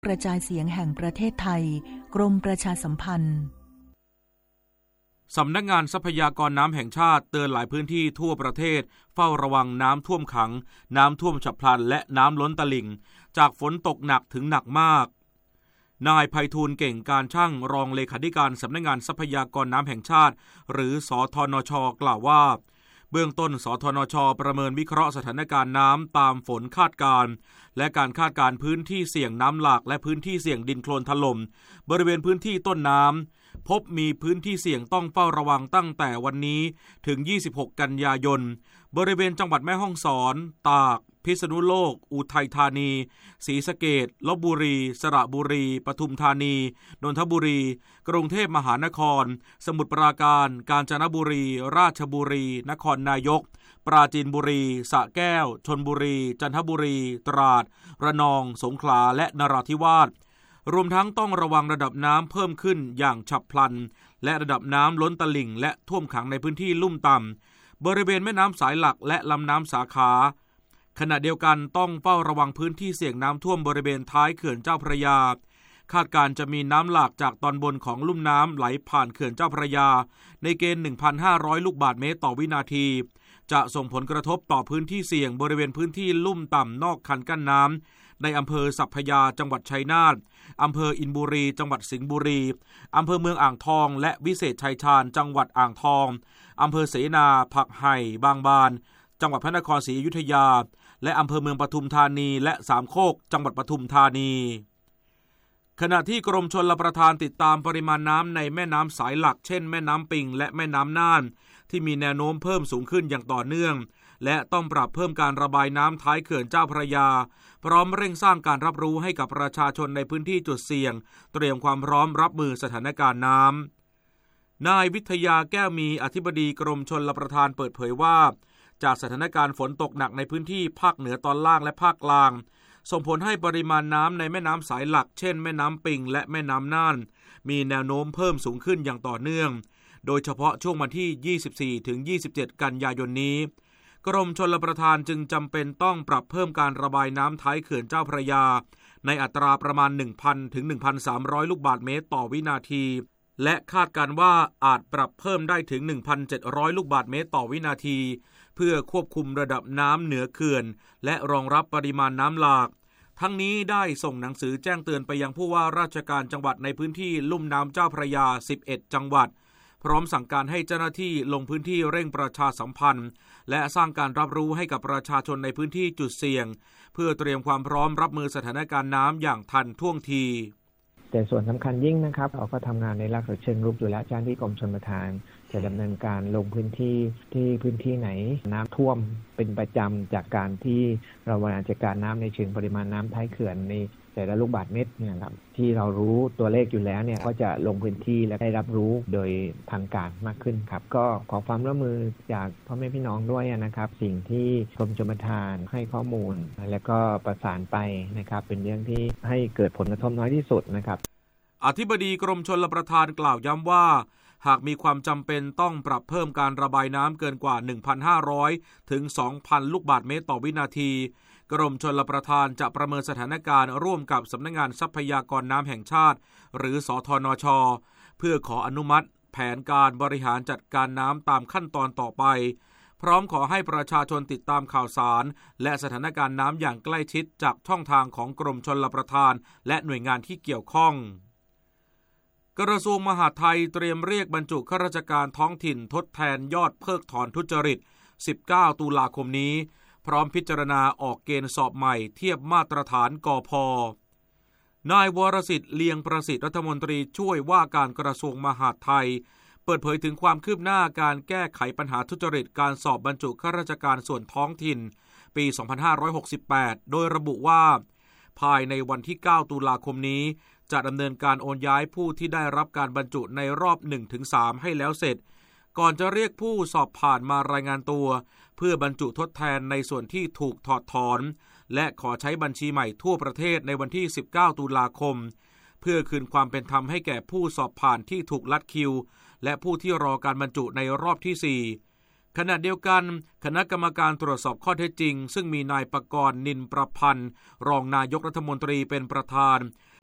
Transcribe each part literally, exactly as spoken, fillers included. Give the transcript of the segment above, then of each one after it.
กระจายเสียงแห่งประเทศไทยกรมประชาสัมพันธ์สำนักงานทรัพยากรน้ำแห่งชาติเตือนหลายพื้นที่ทั่วประเทศเฝ้าระวังน้ำท่วมขังน้ำท่วมฉับพลันและน้ำล้นตลิ่งจากฝนตกหนักถึงหนักมากนายไพฑูรย์เก่งการช่างรองเลขาธิการสำนักงานทรัพยากรน้ำแห่งชาติหรือสธนช.กล่าวว่าเบื้องต้นสธนช.ประเมินวิเคราะห์สถานการณ์น้ำตามฝนคาดการณ์และการคาดการณ์พื้นที่เสี่ยงน้ำหลากและพื้นที่เสี่ยงดินโคลนถล่มบริเวณพื้นที่ต้นน้ำพบมีพื้นที่เสี่ยงต้องเฝ้าระวังตั้งแต่วันนี้ถึงยี่สิบหกกันยายนบริเวณจังหวัดแม่ฮ่องสอนตากพิษณุโลกอุทัยธานีศรีสะเกษลพบุรีสระบุรีปทุมธานีนนทบุรีกรุงเทพมหานครสมุทรปราการกาญจนบุรีราชบุรีนครนายกปราจีนบุรีสระแก้วชลบุรีจันทบุรีตราดระนองสงขลาและนราธิวาสรวมทั้งต้องระวังระดับน้ำเพิ่มขึ้นอย่างฉับพลันและระดับน้ำล้นตลิ่งและท่วมขังในพื้นที่ลุ่มต่ำบริเวณแม่น้ำสายหลักและลำน้ำสาขาขณะเดียวกันต้องเฝ้าระวังพื้นที่เสี่ยงน้ำท่วมบริเวณท้ายเขื่อนเจ้าพระยาคาดการจะมีน้ำหลากจากตอนบนของลุ่มน้ำไหลผ่านเขื่อนเจ้าพระยาในเกณฑ์ หนึ่งพันห้าร้อย ลูกบาศก์เมตรต่อวินาทีจะส่งผลกระทบต่อพื้นที่เสี่ยงบริเวณพื้นที่ลุ่มต่ำนอกคันกั้นน้ำในอำเภอสัพพยาจังหวัดชัยนาทอำเภออินบุรีจังหวัดสิงห์บุรีอำเภอเมืองอ่างทองและวิเศษชัยชาญจังหวัดอ่างทองอำเภอเสนาผักไห่บางบานจังหวัดพระนครศรีอยุธยาและอำเภอเมืองปทุมธานีและสามโคกจังหวัดปทุมธานีขณะที่กรมชลประทานติดตามปริมาณน้ำในแม่น้ำสายหลักเช่นแม่น้ำปิงและแม่น้ำน่านที่มีแนวโน้มเพิ่มสูงขึ้นอย่างต่อเนื่องและต้องปรับเพิ่มการระบายน้ำท้ายเขื่อนเจ้าพระยาพร้อมเร่งสร้างการรับรู้ให้กับประชาชนในพื้นที่จุดเสี่ยงเตรียมความพร้อมรับมือสถานการณ์น้ำนายวิทยาแก้วมีอธิบดีกรมชลประทานเปิดเผยว่าจากสถานการณ์ฝนตกหนักในพื้นที่ภาคเหนือตอนล่างและภาคกลางส่งผลให้ปริมาณน้ำในแม่น้ำสายหลักเช่นแม่น้ำปิงและแม่น้ำน่านมีแนวโน้มเพิ่มสูงขึ้นอย่างต่อเนื่องโดยเฉพาะช่วงวันที่ ยี่สิบสี่ถึงยี่สิบเจ็ด กันยายนนี้กรมชลประทานจึงจำเป็นต้องปรับเพิ่มการระบายน้ำท้ายเขื่อนเจ้าพระยาในอัตราประมาณ หนึ่งพัน ถึง หนึ่งพันสามร้อย ลูกบาศก์เมตรต่อวินาทีและคาดการณ์ว่าอาจปรับเพิ่มได้ถึง หนึ่งพันเจ็ดร้อย ลูกบาศก์เมตรต่อวินาทีเพื่อควบคุมระดับน้ำเหนือเขื่อนและรองรับปริมาณน้ำหลากทั้งนี้ได้ส่งหนังสือแจ้งเตือนไปยังผู้ว่าราชการจังหวัดในพื้นที่ลุ่มน้ำเจ้าพระยาสิบเอ็ดจังหวัดพร้อมสั่งการให้เจ้าหน้าที่ลงพื้นที่เร่งประชาสัมพันธ์และสร้างการรับรู้ให้กับประชาชนในพื้นที่จุดเสี่ยงเพื่อเตรียมความพร้อมรับมือสถานการณ์น้ำอย่างทันท่วงทีแต่ส่วนสำคัญยิ่งนะครับเราก็ทำงานในลักษณะเชิงรุกอยู่แล้วเจ้าหน้าที่กรมชลประทานจะดำเนินการลงพื้นที่ที่พื้นที่ไหนน้ำท่วมเป็นประจำจากการที่เราบริหารจัดการน้ำในเชิงปริมาณน้ำท้ายเขื่อนในแต่ละลูกบาศก์เมตรเนี่ยครับที่เรารู้ตัวเลขอยู่แล้วเนี่ยก็จะลงพื้นที่และได้รับรู้โดยทางการมากขึ้นครับก็ขอความร่วมมือจากพ่อแม่พี่น้องด้วยนะครับสิ่งที่กรมชลประทานให้ข้อมูลแล้วก็ประสานไปนะครับเป็นเรื่องที่ให้เกิดผลกระทบน้อยที่สุดนะครับอธิบดีกรมชลประทานกล่าวย้ำว่าหากมีความจำเป็นต้องปรับเพิ่มการระบายน้ำเกินกว่า หนึ่งพันห้าร้อย ถึง สองพัน ลูกบาศก์เมตรต่อวินาทีกรมชลประทานจะประเมินสถานการณ์ร่วมกับสำนักงานทรัพยากรน้ำแห่งชาติหรือสธนช.เพื่อขออนุมัติแผนการบริหารจัดการน้ำตามขั้นตอนต่อไปพร้อมขอให้ประชาชนติดตามข่าวสารและสถานการณ์น้ำอย่างใกล้ชิดจากช่องทางของกรมชลประทานและหน่วยงานที่เกี่ยวข้องกระทรวงมหาดไทยเตรียมเรียกบรรจุข้าราชการท้องถิ่นทดแทนยอดเพิกถอนทุจริตสิบเก้าตุลาคมนี้พร้อมพิจารณาออกเกณฑ์สอบใหม่เทียบมาตรฐานกพ.นายวรสิทธิ์เลียงประสิทธิ์รัฐมนตรีช่วยว่าการกระทรวงมหาดไทยเปิดเผยถึงความคืบหน้าการแก้ไขปัญหาทุจริตการสอบบรรจุข้าราชการส่วนท้องถิ่นปี สองพันห้าร้อยหกสิบแปด โดยระบุว่าภายในวันที่ เก้า ตุลาคมนี้จะดำเนินการโอนย้ายผู้ที่ได้รับการบรรจุในรอบ หนึ่งถึงสาม ให้แล้วเสร็จก่อนจะเรียกผู้สอบผ่านมารายงานตัวเพื่อบรรจุทดแทนในส่วนที่ถูกถอดถอนและขอใช้บัญชีใหม่ทั่วประเทศในวันที่ สิบเก้า ตุลาคมเพื่อคืนความเป็นธรรมให้แก่ผู้สอบผ่านที่ถูกลัดคิวและผู้ที่รอการบรรจุในรอบที่ สี่ ขณะเดียวกันคณะกรรมการตรวจสอบข้อเท็จจริงซึ่งมีนายปกรณ์นินประพันธ์รองนายกรัฐมนตรีเป็นประธาน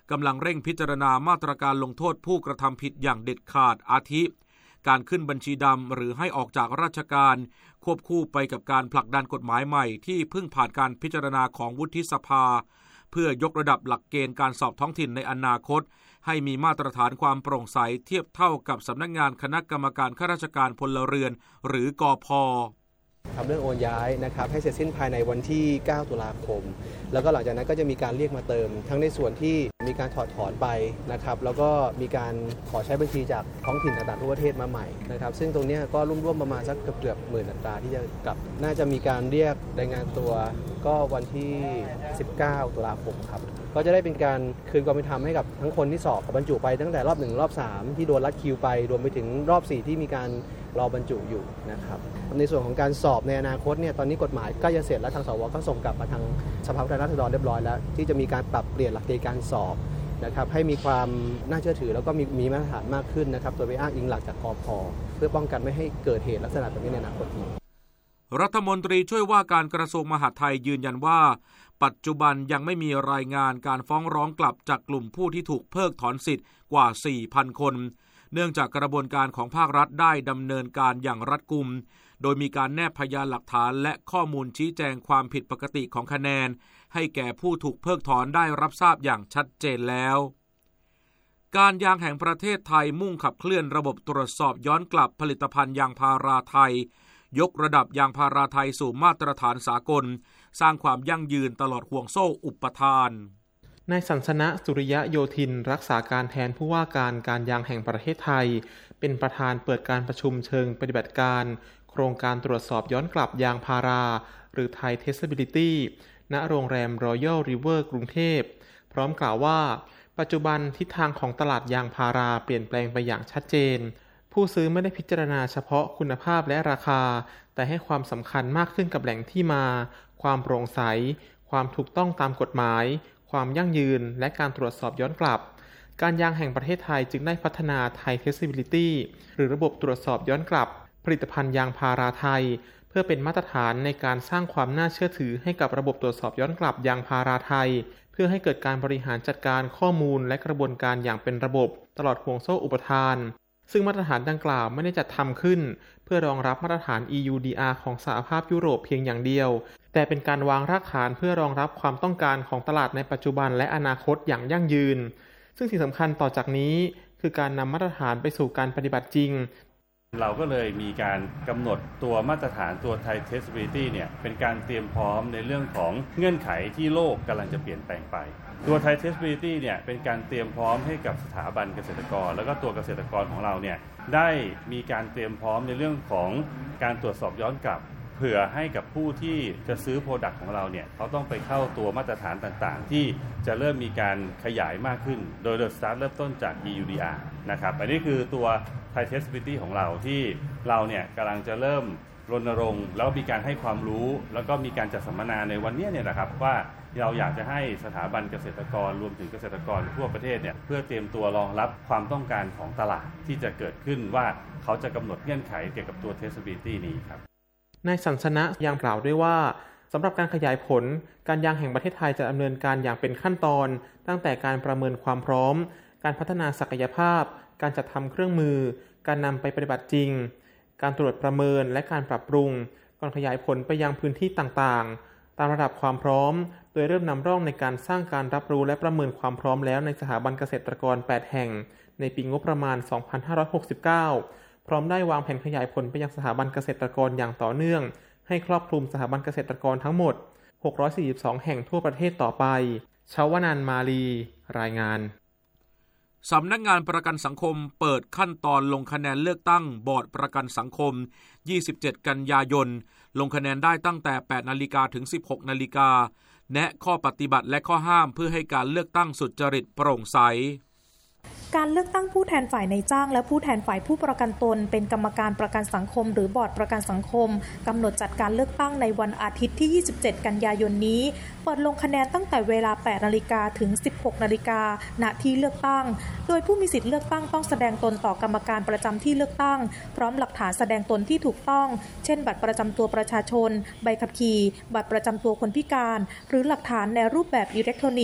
กำลังเร่งพิจารณามาตรการลงโทษผู้กระทำผิดอย่างเด็ดขาดอาทิการขึ้นบัญชีดำหรือให้ออกจากราชการควบคู่ไปกับการผลักดันกฎหมายใหม่ที่เพิ่งผ่านการพิจารณาของวุฒิสภาเพื่อยกระดับหลักเกณฑ์การสอบท้องถิ่นในอนาคตให้มีมาตรฐานความโปร่งใสเทียบเท่ากับสำนักงานคณะกรรมการข้าราชการพลเรือนหรือกพ. ทำเรื่องโอนย้ายนะครับให้เสร็จสิ้นภายในวันที่เก้าตุลาคมแล้วก็หลังจากนั้นก็จะมีการเรียกมาเติมทั้งในส่วนที่มีการถอดถอนไปนะครับแล้วก็มีการขอใช้บัญชีจากท้องถิ่นต่างๆทั่วประเทศมาใหม่นะครับซึ่งตรงนี้ก็ร่วมๆประมาณสักเกือบๆหมื่นอัตราที่จะกลับน่าจะมีการเรียกรายงานตัวก็วันที่สิบเก้าตุลาคมครับก็จะได้เป็นการคืนความเป็นธรรมให้กับทั้งคนที่สอบบรรจุไปตั้งแต่รอบหนึ่งรอบสามที่โดนลัดคิวไปรวมไปถึงรอบสี่ที่มีการรอบรรจุอยู่นะครับในส่วนของการสอบในอนาคตเนี่ยตอนนี้กฎหมายใกล้จะเสร็จแล้วทางสวก็ส่งกลับมาทางสภาผู้แทนราษฎรเรียบร้อยแล้วที่จะมีการปรับเปลี่ยนหลักเกณฑ์การสอบนะครับให้มีความน่าเชื่อถือแล้วก็มีมีมาตรฐานมากขึ้นนะครับโดยไปอ้างอิงหลักจากกพ.เพื่อป้องกันไม่ให้เกิดเหตุลักษณะแบบนี้ในอนาคตอีกรัฐมนตรีช่วยว่าการกระทรวงมหาดไทยยืนยันว่าปัจจุบันยังไม่มีรายงานการฟ้องร้องกลับจากกลุ่มผู้ที่ถูกเพิกถอนสิทธิ์กว่า สี่พัน คนเนื่องจากกระบวนการของภาครัฐได้ดำเนินการอย่างรัดกุมโดยมีการแนบพยานหลักฐานและข้อมูลชี้แจงความผิดปกติของคะแนนให้แก่ผู้ถูกเพิกถอนได้รับทราบอย่างชัดเจนแล้วการยางแห่งประเทศไทยมุ่งขับเคลื่อนระบบตรวจสอบย้อนกลับผลิตภัณฑ์ยางพาราไทยยกระดับยางพาราไทยสู่มาตรฐานสากลสร้างความยั่งยืนตลอดห่วงโซ่อุปทานนายสันสนะสุริยะโยธินรักษาการแทนผู้ว่าการการยางแห่งประเทศไทยเป็นประธานเปิดการประชุมเชิงปฏิบัติการโครงการตรวจสอบย้อนกลับยางพาราหรือ Thai Traceability ณโรงแรม Royal River กรุงเทพพร้อมกล่าวว่าปัจจุบันทิศทางของตลาดยางพาราเปลี่ยนแปลงไปอย่างชัดเจนผู้ซื้อไม่ได้พิจารณาเฉพาะคุณภาพและราคาแต่ให้ความสำคัญมากขึ้นกับแหล่งที่มาความโปร่งใสความถูกต้องตามกฎหมายความยั่งยืนและการตรวจสอบย้อนกลับการยางแห่งประเทศไทยจึงได้พัฒนา Thai Traceability หรือระบบตรวจสอบย้อนกลับผลิตภัณฑ์ยางพาราไทยเพื่อเป็นมาตรฐานในการสร้างความน่าเชื่อถือให้กับระบบตรวจสอบย้อนกลับยางพาราไทยเพื่อให้เกิดการบริหารจัดการข้อมูลและกระบวนการอย่างเป็นระบบตลอดห่วงโซ่อุปทานซึ่งมาตรฐานดังกล่าวไม่ได้จัดทำขึ้นเพื่อรองรับมาตรฐาน อี ยู ดี อาร์ ของสหภาพยุโรปเพียงอย่างเดียวแต่เป็นการวางรากฐานเพื่อรองรับความต้องการของตลาดในปัจจุบันและอนาคตอย่างยั่งยืนซึ่งสิ่งสำคัญต่อจากนี้คือการนำมาตรฐานไปสู่การปฏิบัติจริงเราก็เลยมีการกำหนดตัวมาตรฐานตัว Thai Traceability เนี่ยเป็นการเตรียมพร้อมในเรื่องของเงื่อนไขที่โลกกำลังจะเปลี่ยนแปลงไปตัว Thai Traceability เนี่ยเป็นการเตรียมพร้อมให้กับสถาบันเกษตรกรแล้วก็ตัวเกษตรกรของเราเนี่ยได้มีการเตรียมพร้อมในเรื่องของการตรวจสอบย้อนกลับเผื่อให้กับผู้ที่จะซื้อโปรดักต์ของเราเนี่ยเขาต้องไปเข้าตัวมาตรฐานต่างๆที่จะเริ่มมีการขยายมากขึ้นโดยโดยสตาร์ทเริ่มต้นจาก อี ยู ดี อาร์ นะครับอันนี้คือตัว Thai Traceability ของเราที่เราเนี่ยกำลังจะเริ่มรณรงค์แล้วมีการให้ความรู้แล้วก็มีการจัดสัมมนาในวันนี้เนี่ยนะครับว่าเราอยากจะให้สถาบันเกษตรกรรวมถึงเกษตรกรทั่วประเทศเนี่ยเพื่อเตรียมตัวรองรับความต้องการของตลาดที่จะเกิดขึ้นว่าเขาจะกำหนดเงื่อนไขเกี่ยวกับตัว Traceability นี้ครับนายสันสนะยังกล่าวด้วยว่าสำหรับการขยายผลการยางแห่งประเทศไทยจะดำเนินการอย่างเป็นขั้นตอนตั้งแต่การประเมินความพร้อมการพัฒนาศักยภาพการจัดทำเครื่องมือการนำไปปฏิบัติจริงการตรวจประเมินและการปรับปรุงก่อนขยายผลไปยังพื้นที่ต่างๆตามระดับความพร้อมโดยเริ่มนำร่องในการสร้างการรับรู้และประเมินความพร้อมแล้วในสถาบันเกษตรกรแปดแห่งในปีงบประมาณสองพันห้าร้อยหกสิบเก้าพร้อมได้วางแผนขยายผลไปยังสถาบันเกษตรกรอย่างต่อเนื่องให้ครอบคลุมสถาบันเกษตรกรทั้งหมดหกร้อยสี่สิบสองแห่งทั่วประเทศต่อไปชวนันท์มาลีรายงานสำนักงานประกันสังคมเปิดขั้นตอนลงคะแนนเลือกตั้งบอร์ดประกันสังคมยี่สิบเจ็ดกันยายนลงคะแนนได้ตั้งแต่ แปดนาฬิกา ถึง สิบหกนาฬิกาแนะข้อปฏิบัติและข้อห้ามเพื่อให้การเลือกตั้งสุจริตโปร่งใสการเลือกตั้งผู้แทนฝ่ายนายจ้างและผู้แทนฝ่ายผู้ประกันตนเป็นกรรมการประกันสังคมหรือบอร์ดประกันสังคมกำหนดจัดการเลือกตั้งในวันอาทิตย์ที่ยี่สิบเจ็ดกันยายนนี้เปิดลงคะแนนตั้งแต่เวลา แปดนาฬิกา ถึง สิบหกนาฬิกาณที่เลือกตั้งโดยผู้มีสิทธิ์เลือกตั้งต้องแสดงตนต่อกรรมการประจำที่เลือกตั้งพร้อมหลักฐานแสดงตนที่ถูกต้องเช่นบัตรประจำตัวประชาชนใบขับขี่บัตรประจำตัวคนพิการหรือหลักฐานในรูปแบบอิเล็กทรอนิกส์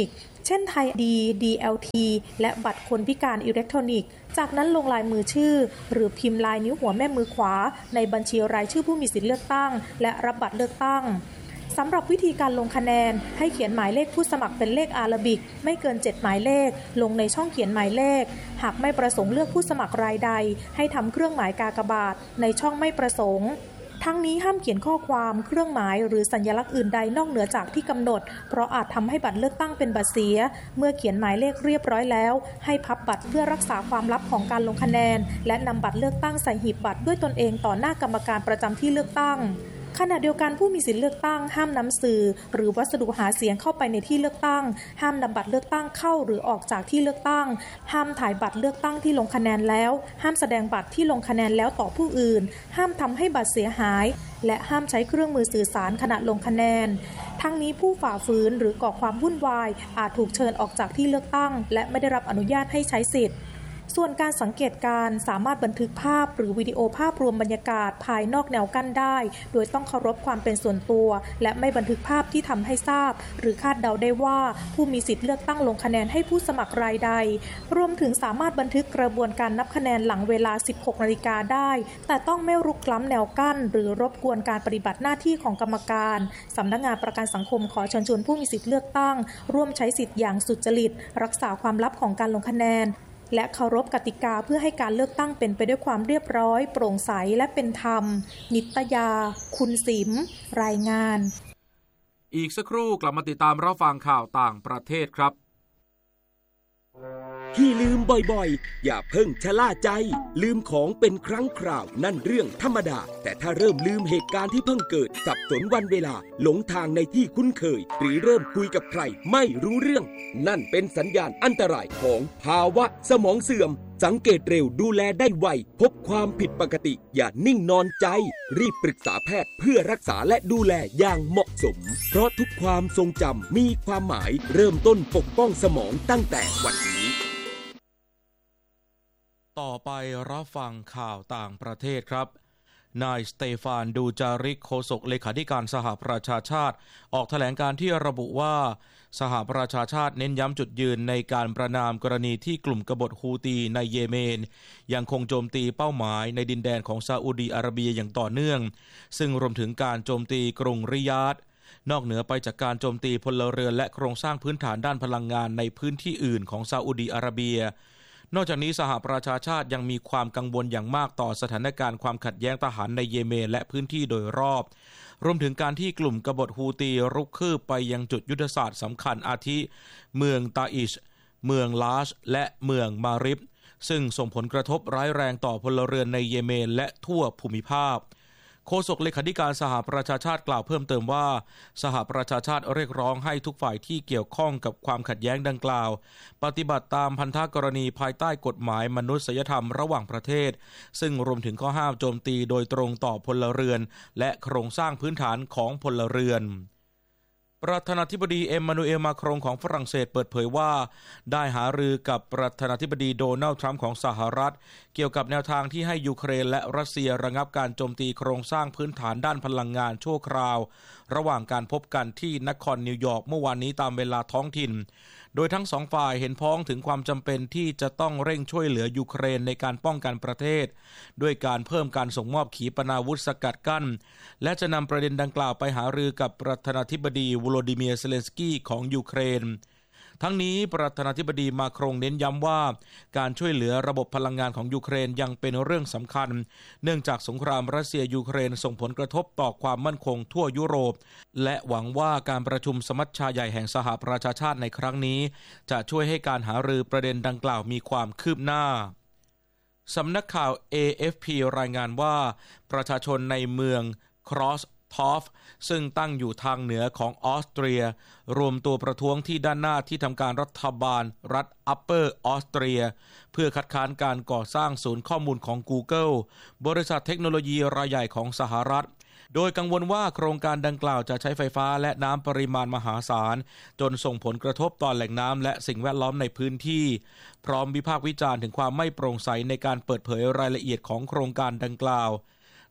เช่นไทยดี ดี แอล ที และบัตรคนพิการอิเล็กทรอนิกส์จากนั้นลงลายมือชื่อหรือพิมพ์ลายนิ้วหัวแม่มือขวาในบัญชีรายชื่อผู้มีสิทธิเลือกตั้งและรับบัตรเลือกตั้งสำหรับวิธีการลงคะแนนให้เขียนหมายเลขผู้สมัครเป็นเลขอาราบิกไม่เกินเจ็ดหมายเลขลงในช่องเขียนหมายเลขหากไม่ประสงค์เลือกผู้สมัครรายใดให้ทำเครื่องหมายกากบาทในช่องไม่ประสงค์ทั้งนี้ห้ามเขียนข้อความเครื่องหมายหรือสัญลักษณ์อื่นใดนอกเหนือจากที่กำหนดเพราะอาจทำให้บัตรเลือกตั้งเป็นบัตรเสียเมื่อเขียนหมายเลขเรียบร้อยแล้วให้พับบัตรเพื่อรักษาความลับของการลงคะแนนและนำบัตรเลือกตั้งใส่หีบบัตรด้วยตนเองต่อหน้ากรรมการประจำที่เลือกตั้งขณะเดียวกันผู้มีสิทธิเลือกตั้งห้ามนำสื่อหรือวัสดุหาเสียงเข้าไปในที่เลือกตั้งห้ามนำบัตรเลือกตั้งเข้าหรือออกจากที่เลือกตั้งห้ามถ่ายบัตรเลือกตั้งที่ลงคะแนนแล้วห้ามแสดงบัตรที่ลงคะแนนแล้วต่อผู้อื่นห้ามทำให้บัตรเสียหายและห้ามใช้เครื่องมือสื่อสารขณะลงคะแนนทั้งนี้ผู้ฝ่าฝืนหรือก่อความวุ่นวายอาจถูกเชิญออกจากที่เลือกตั้งและไม่ได้รับอนุญาตให้ใช้สิทธิ์ส่วนการสังเกตการสามารถบันทึกภาพหรือวิดีโอภาพรวมบรรยากาศภายนอกแนวกั้นได้โดยต้องเคารพความเป็นส่วนตัวและไม่บันทึกภาพที่ทำให้ทราบหรือคาดเดาได้ว่าผู้มีสิทธิ์เลือกตั้งลงคะแนนให้ผู้สมัครรายใดรวมถึงสามารถบันทึกกระบวนการนับคะแนนหลังเวลา สิบหกนาฬิกาได้แต่ต้องไม่รุกล้ำแนวกั้นหรือรบกวนการปฏิบัติหน้าที่ของกรรมการสำนักงานประกันสังคมขอเชิญชวนผู้มีสิทธิ์เลือกตั้งร่วมใช้สิทธิ์อย่างสุจริตรักษาความลับของการลงคะแนนและเคารพกติกาเพื่อให้การเลือกตั้งเป็นไปด้วยความเรียบร้อยโปร่งใสและเป็นธรรมนิตยาคุณสิมรายงานอีกสักครู่กลับมาติดตามรับฟังข่าวต่างประเทศครับที่ลืมบ่อยๆอย่าเพิ่งชะล่าใจลืมของเป็นครั้งคราวนั่นเรื่องธรรมดาแต่ถ้าเริ่มลืมเหตุการณ์ที่เพิ่งเกิดสับสนวันเวลาหลงทางในที่คุ้นเคยหรือเริ่มคุยกับใครไม่รู้เรื่องนั่นเป็นสัญญาณอันตรายของภาวะสมองเสื่อมสังเกตเร็วดูแลได้ไวพบความผิดปกติอย่านิ่งนอนใจรีบปรึกษาแพทย์เพื่อรักษาและดูแลอย่างเหมาะสมเพราะทุกความทรงจำมีความหมายเริ่มต้นปกป้องสมองตั้งแต่วันนี้ต่อไปรับฟังข่าวต่างประเทศครับนายสเตฟานดูจาริกโฆษกเลขาธิการสหประชาชาติออกแถลงการที่ระบุว่าสหประชาชาติเน้นย้ำจุดยืนในการประณามกรณีที่กลุ่มกบฏฮูตีในเยเมนยังคงโจมตีเป้าหมายในดินแดนของซาอุดีอาระเบียอย่างต่อเนื่องซึ่งรวมถึงการโจมตีกรุงริยาดนอกเหนือไปจากการโจมตีพลเรือนและโครงสร้างพื้นฐานด้านพลังงานในพื้นที่อื่นของซาอุดีอาระเบียนอกจากนี้สหประชาชาติยังมีความกังวลอย่างมากต่อสถานการณ์ความขัดแย้งทหารในเยเมนและพื้นที่โดยรอบรวมถึงการที่กลุ่มกบฏฮูตีรุกคืบไปยังจุดยุทธศาสตร์สำคัญอาทิเมืองตาอิชเมืองลาชและเมืองมาริบซึ่งส่งผลกระทบร้ายแรงต่อพลเรือนในเยเมนและทั่วภูมิภาคโฆษกเลขาธิการสหประชาชาติกล่าวเพิ่มเติมว่าสหประชาชาติเรียกร้องให้ทุกฝ่ายที่เกี่ยวข้องกับความขัดแย้งดังกล่าวปฏิบัติตามพันธกรณีภายใต้กฎหมายมนุษยธรรมระหว่างประเทศซึ่งรวมถึงข้อห้ามโจมตีโดยตรงต่อพลเรือนและโครงสร้างพื้นฐานของพลเรือนประธานาธิบดีเอ็มมานูเอลมาครงของฝรั่งเศสเปิดเผยว่าได้หารือกับประธานาธิบดีโดนัลด์ทรัมป์ของสหรัฐเกี่ยวกับแนวทางที่ให้ยูเครนและรัสเซียระงับการโจมตีโครงสร้างพื้นฐานด้านพลังงานชั่วคราวระหว่างการพบกันที่นครนิวยอร์กเมื่อวานนี้ตามเวลาท้องถิ่นโดยทั้งสองฝ่ายเห็นพ้องถึงความจำเป็นที่จะต้องเร่งช่วยเหลือยูเครนในการป้องกันประเทศด้วยการเพิ่มการส่งมอบขีปนาวุธสกัดกั้นและจะนำประเด็นดังกล่าวไปหารือกับประธานาธิบดีวโลดิเมียร์เซเลนสกี้ของยูเครนทั้งนี้ประธานาธิบดีมาครงเน้นย้ำว่าการช่วยเหลือระบบพลังงานของยูเครนยังเป็นเรื่องสำคัญเนื่องจากสงครามรัสเซียยูเครนส่งผลกระทบต่อความมั่นคงทั่วยุโรปและหวังว่าการประชุมสมัชชาใหญ่แห่งสหประชาชาติในครั้งนี้จะช่วยให้การหารือประเด็นดังกล่าวมีความคืบหน้าสำนักข่าว เอ เอฟ พี รายงานว่าประชาชนในเมืองครอสทอฟซึ่งตั้งอยู่ทางเหนือของออสเตรียรวมตัวประท้วงที่ด้านหน้าที่ทำการรัฐบาลรัฐอัปเปอร์ออสเตรียเพื่อคัดค้านการก่อสร้างศูนย์ข้อมูลของ Google บริษัทเทคโนโลยีรายใหญ่ของสหรัฐโดยกังวลว่าโครงการดังกล่าวจะใช้ไฟฟ้าและน้ำปริมาณมหาศาลจนส่งผลกระทบต่อแหล่งน้ำและสิ่งแวดล้อมในพื้นที่พร้อมวิพากษ์วิจารณ์ถึงความไม่โปร่งใสในการเปิดเผยรายละเอียดของโครงการดังกล่าว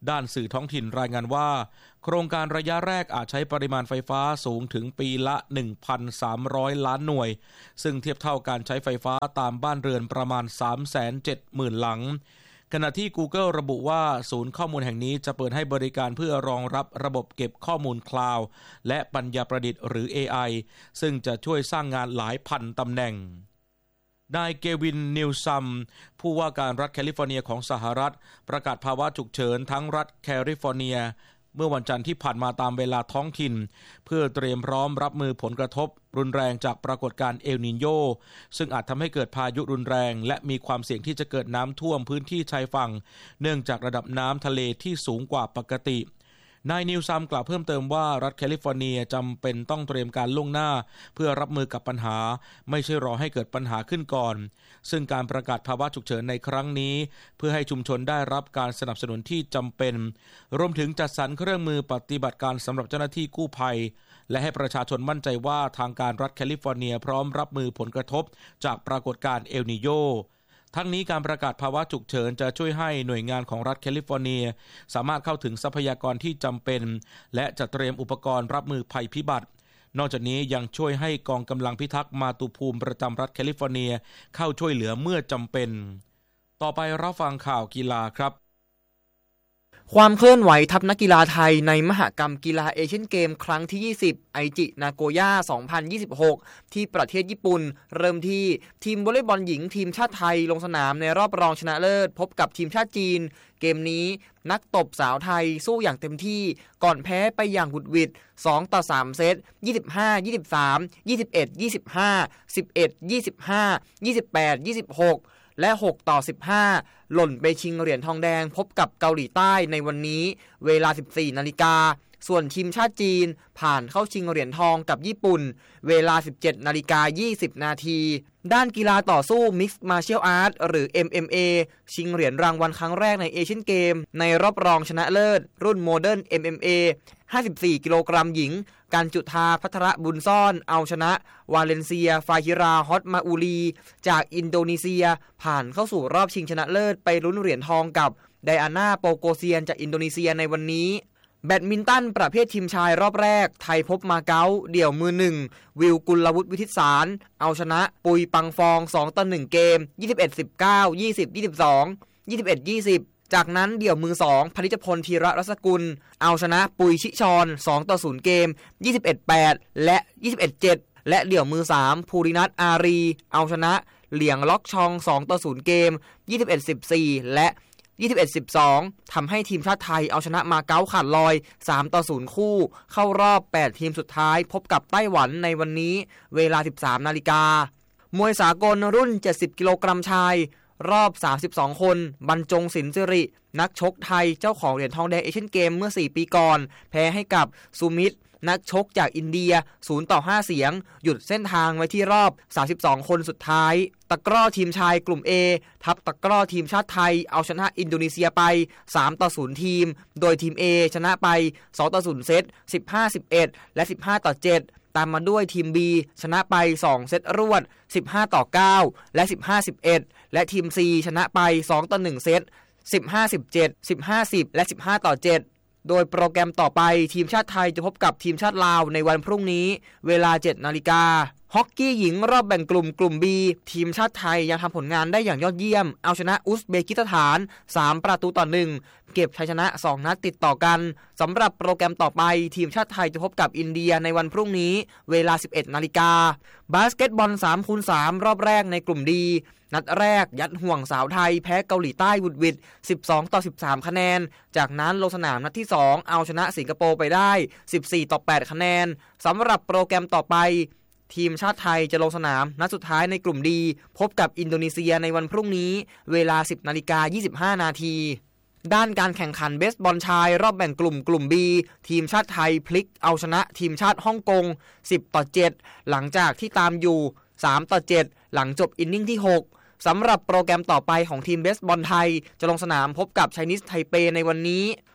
ด้านสื่อท้องถิ่นรายงานว่าโครงการระยะแรกอาจใช้ปริมาณไฟฟ้าสูงถึงปีละ หนึ่งพันสามร้อย ล้านหน่วยซึ่งเทียบเท่าการใช้ไฟฟ้าตามบ้านเรือนประมาณ สามแสนเจ็ดหมื่น หลังขณะที่ Google ระบุว่าศูนย์ข้อมูลแห่งนี้จะเปิดให้บริการเพื่อรองรับระบบเก็บข้อมูลคลาวด์และปัญญาประดิษฐ์หรือ เอ ไอ ซึ่งจะช่วยสร้างงานหลายพันตำแหน่งนายเกวินนิวซัมผู้ว่าการรัฐแคลิฟอร์เนียของสหรัฐประกาศภาวะฉุกเฉินทั้งรัฐแคลิฟอร์เนียเมื่อวันจันทร์ที่ผ่านมาตามเวลาท้องถิ่นเพื่อเตรียมพร้อมรับมือผลกระทบรุนแรงจากปรากฏการณ์เอลนีโญซึ่งอาจทำให้เกิดพายุรุนแรงและมีความเสี่ยงที่จะเกิดน้ำท่วมพื้นที่ชายฝั่งเนื่องจากระดับน้ำทะเลที่สูงกว่าปกตินายนิวซัมกล่าวเพิ่มเติมว่ารัฐแคลิฟอร์เนียจำเป็นต้องเตรียมการล่วงหน้าเพื่อรับมือกับปัญหาไม่ใช่รอให้เกิดปัญหาขึ้นก่อนซึ่งการประกาศภาวะฉุกเฉินในครั้งนี้เพื่อให้ชุมชนได้รับการสนับสนุนที่จำเป็นรวมถึงจัดสรรเครื่องมือปฏิบัติการสำหรับเจ้าหน้าที่กู้ภัยและให้ประชาชนมั่นใจว่าทางการรัฐแคลิฟอร์เนียพร้อมรับมือผลกระทบจากปรากฏการณ์เอลนีโญทั้งนี้การประกาศภาวะฉุกเฉินจะช่วยให้หน่วยงานของรัฐแคลิฟอร์เนียสามารถเข้าถึงทรัพยากรที่จำเป็นและจัดเตรียมอุปกรณ์รับมือภัยพิบัตินอกจากนี้ยังช่วยให้กองกำลังพิทักษ์มาตุภูมิประจำรัฐแคลิฟอร์เนียเข้าช่วยเหลือเมื่อจำเป็นต่อไปรับฟังข่าวกีฬาครับความเคลื่อนไหวทัพนักกีฬาไทยในมหกรรมกีฬาเอเชียนเกมครั้งที่ยี่สิบไอจินาโกย่าสองพันยี่สิบหกที่ประเทศญี่ปุ่นเริ่มที่ทีมวอลเลย์บอลหญิงทีมชาติไทยลงสนามในรอบรองชนะเลิศพบกับทีมชาติจีนเกมนี้นักตบสาวไทยสู้อย่างเต็มที่ก่อนแพ้ไปอย่างบุดหวิดสองต่อสามเซตยี่สิบห้า ยี่สิบสาม ยี่สิบเอ็ด ยี่สิบห้า สิบเอ็ด ยี่สิบห้า ยี่สิบแปด ยี่สิบหกและหกต่อสิบห้าหล่นไปชิงเหรียญทองแดงพบกับเกาหลีใต้ในวันนี้เวลา สิบสี่นาฬิกาส่วนทีมชาติจีนผ่านเข้าชิงเหรียญทองกับญี่ปุ่นเวลา สิบเจ็ดนาฬิกายี่สิบนาทีด้านกีฬาต่อสู้ Mixed Martial Arts หรือ เอ็ม เอ็ม เอ ชิงเหรียญรางวัลครั้งแรกในเอเชียนเกมในรอบรองชนะเลิศรุ่น Modern เอ็ม เอ็ม เอ ห้าสิบสี่กิโลกรัมหญิงการจุธาภัทรบุญซ่อนเอาชนะวาเลนเซียฟาฮิราฮอตมาอูลีจากอินโดนีเซียผ่านเข้าสู่รอบชิงชนะเลิศไปลุ้นเหรียญทองกับไดอาน่าโปโกเซียนจากอินโดนีเซียในวันนี้แบดมินตันประเภททีมชายรอบแรกไทยพบมาเก๊าเดี่ยวมือหนึ่งวิวกุลวุฒิวิทิตสารเอาชนะปุยปังฟองสองต่อหนึ่งเกมยี่สิบเอ็ด สิบเก้า ยี่สิบ ยี่สิบสอง ยี่สิบเอ็ด ยี่สิบจากนั้นเดี่ยวมือสองพนิชพลธีระรัศกุลเอาชนะปุยชิชอนสองต่อศูนย์เกมยี่สิบเอ็ด แปดและยี่สิบเอ็ด เจ็ดและเดี่ยวมือสามภูรินัทอารีเอาชนะเหลียงล็อกชองสองต่อศูนย์เกมยี่สิบเอ็ด สิบสี่และยี่สิบเอ็ด สิบสองทำให้ทีมชาติไทยเอาชนะมาเก๊าขาดลอยสามต่อศูนย์คู่เข้ารอบแปดทีมสุดท้ายพบกับไต้หวันในวันนี้เวลา สิบสามนาฬิกามวยสากลรุ่นเจ็ดสิบกิโลกรัมชายรอบสามสิบสองคนบรรจงศิลป์สิรินักชกไทยเจ้าของเหรียญทองแดงเอเชียนเกมเมื่อสี่ปีก่อนแพ้ให้กับซูมิตนักชกจากอินเดียศูนย์ต่อห้าเสียงหยุดเส้นทางไว้ที่รอบสามสิบสองคนสุดท้ายตะกร้อทีมชายกลุ่ม A ทัพตะกร้อทีมชาติไทยเอาชนะอินโดนีเซียไปสามต่อศูนย์ทีมโดยทีม A ชนะไปสองต่อศูนย์เซต สิบห้า สิบเอ็ด และสิบห้าต่อเจ็ดตามมาด้วยทีม B ชนะไปสองเซตรวดสิบห้าต่อเก้าและสิบห้า สิบเอ็ดและทีม C ชนะไปสองต่อหนึ่งเซตสิบห้า สิบเจ็ด สิบห้า สิบและสิบห้าต่อเจ็ดโดยโปรแกรมต่อไปทีมชาติไทยจะพบกับทีมชาติลาวในวันพรุ่งนี้เวลา เจ็ดนาฬิกาฮอกกี้หญิงรอบแบ่งกลุ่มกลุ่ม B ทีมชาติไทยยังทำผลงานได้อย่างยอดเยี่ยมเอาชนะอุซเบกิสถานสามประตูต่อหนึ่งเก็บชัยชนะสองนัดติดต่อกันสำหรับโปรแกรมต่อไปทีมชาติไทยจะพบกับอินเดียในวันพรุ่งนี้เวลา สิบเอ็ดนาฬิกาบาสเกตบอล สามคูณสาม รอบแรกในกลุ่มดีนัดแรกยัดห่วงสาวไทยแพ้เกาหลีใต้บุดหวิดสิบสองต่อสิบสามคะแนนจากนั้นลงสนามนัดที่สองเอาชนะสิงคโปร์ไปได้สิบสี่ต่อแปดคะแนนสำหรับโปรแกรมต่อไปทีมชาติไทยจะลงสนามนัดสุดท้ายในกลุ่มดีพบกับอินโดนีเซียในวันพรุ่งนี้เวลา สิบนาฬิกายี่สิบห้านาทีด้านการแข่งขันเบสบอลชายรอบแบ่งกลุ่มกลุ่ม B ทีมชาติไทยพลิกเอาชนะทีมชาติฮ่องกงสิบต่อเจ็ดหลังจากที่ตามอยู่สามต่อเจ็ดหลังจบอินนิ่งที่หกสำหรับโปรแกรมต่อไปของทีมเบสบอลไทยจะลงสนามพบกับไชนีสไทเปในวันนี้